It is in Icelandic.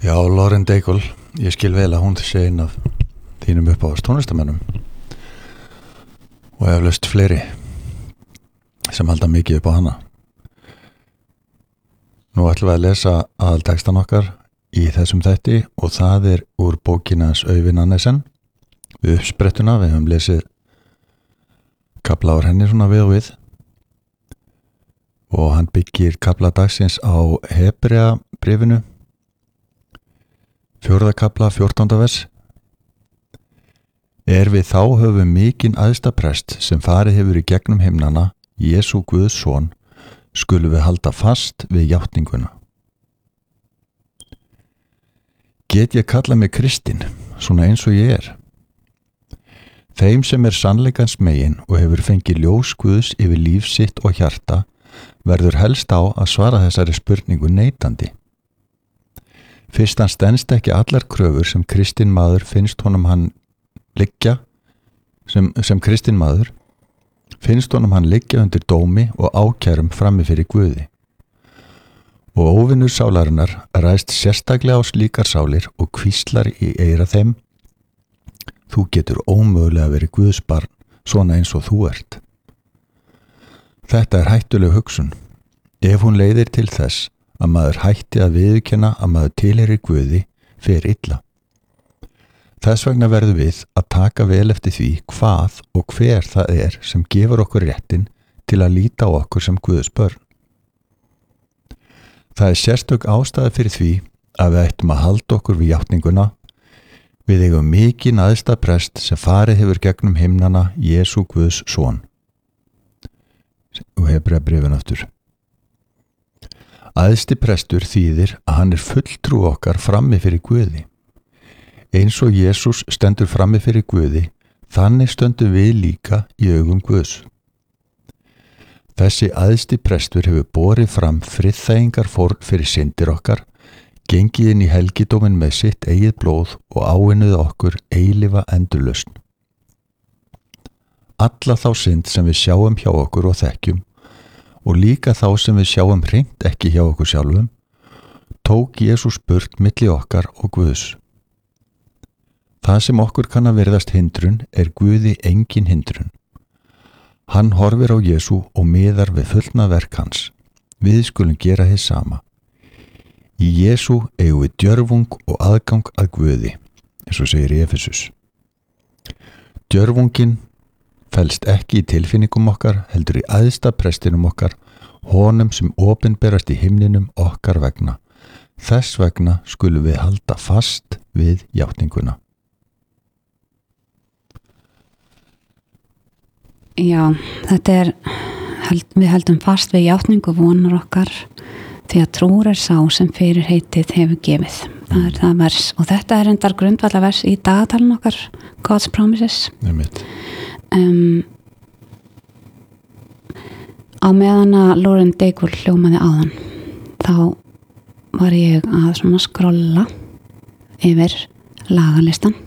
Já, Lauren Daigle, ég skil vel að hún sé einn af þínum uppáhalds tónlistamönnum og eflaust fleiri sem halda mikið upp á hana. Nú ætlum við að lesa aðaltextan okkar í þessum þætti og það úr bókina hans Øyvind Annesen við uppsprettuna. Við höfum lesið kafla úr henni svona við og við og hann byggir kafla dagsins á Hebrea bréfinu 4. kafla 14. vers. Við þá höfum mikinn æðsta prest sem farið hefur í gegnum himnana, Jesú Guðs son, skulum við halda fast við játninguna. Get ég kalla mig kristinn, svona eins og ég Þeim sem sannleikans megin og hefur fengið ljós Guðs yfir líf sitt og hjarta, verður helst á að svara þessari spurningu neitandi. Fyrst hann stenst ekki allar kröfur sem kristinn maður finnst honum hann liggja sem kristinn maður finnst honum hann liggja undir dómi og ákærum frammi fyrir Guði. Og óvinnur sálarinnar ræst sérstaklega á slíkar sálir og hvíslar í eyra þeim: Þú getur ómögulega verið Guðs barn, svona eins og þú ert. Þetta hættuleg hugsun. Ef hún leiðir til þess að maður hætti að viðurkenna að maður tilheyrir Guði, fer illa. Þess vegna verðum við að taka vel eftir því hvað og hver það sem gefur okkur réttin til að líta á okkur sem Guðs börn. Það sérstök ástæða fyrir því að við ættum að halda okkur við játninguna. Við eigum mikinn æðsta prest sem farið hefur gegnum himnana, Jesú Guðs son. Og Hebrea bréfin aftur. Æðsti prestur þýðir að hann fulltrú okkar frammi fyrir Guði. Eins og Jesús stendur frammi fyrir Guði, þannig stöndum við líka í augum Guðs. Þessi æðsti prestur hefur borið fram friðþægingar fórn fyrir syndir okkar, gengið inn í helgidóminn með sitt eigið blóð og áunnið okkur eilífa endurlausn. Alla þá synd sem við sjáum hjá okkur og þekkjum, og líka þá sem við sjáum hreint ekki hjá okkur sjálfum, tók Jesús burt milli okkar og Guðs. Það sem okkur kann að virðast hindrun Guði engin hindrun. Hann horfir á Jesú og miðar við fullna verk hans. Við skulum gera hið sama. Í Jesú eigum við djörfung og aðgang að Guði, eins og segir í Efesus. Djörfungin felst ekki í tilfinningum okkar, heldur í æðsta prestinum okkar, honum sem opinberast í himninum okkar vegna. Þess vegna skulum við halda fast við játninguna. Já, þetta við heldum fast við játningu vonar okkar, því að trúr sá sem fyrir heitið hefur gefið. Það það vers, og þetta endar grundvalla vers í dagatalinn okkar, God's Promises. Á meðan að Lauren Daigle hljómaði áðan, þá var ég að svona skrolla yfir lagalistan